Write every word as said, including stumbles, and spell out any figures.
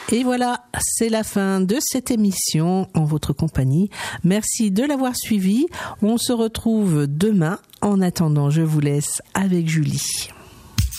Et voilà, c'est la fin de cette émission en votre compagnie. Merci de l'avoir suivi. On se retrouve demain. En attendant, je vous laisse avec Julie.